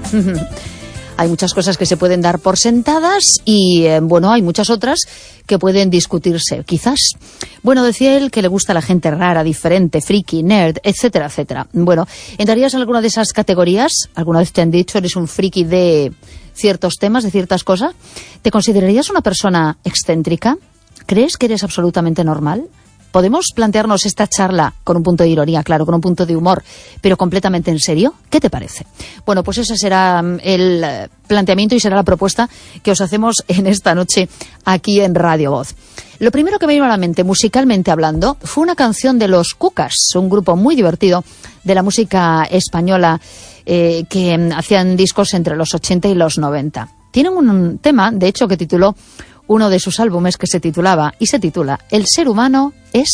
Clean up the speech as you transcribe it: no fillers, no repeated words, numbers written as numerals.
Hay muchas cosas que se pueden dar por sentadas y, bueno, hay muchas otras que pueden discutirse, quizás. Bueno, decía él que le gusta a la gente rara, diferente, friki, nerd, etcétera, etcétera. Bueno, ¿entrarías en alguna de esas categorías? ¿Alguna vez te han dicho eres un friki de ciertos temas, de ciertas cosas? ¿Te considerarías una persona excéntrica? ¿Crees que eres absolutamente normal? ¿Podemos plantearnos esta charla con un punto de ironía, claro, con un punto de humor, pero completamente en serio? ¿Qué te parece? Bueno, pues ese será el planteamiento y será la propuesta que os hacemos en esta noche aquí en Radio Voz. Lo primero que me vino a la mente, musicalmente hablando, fue una canción de Los Cucas, un grupo muy divertido de la música española que hacían discos entre los 80 y los 90. Tienen un tema, de hecho, que tituló uno de sus álbumes que se titula El ser humano es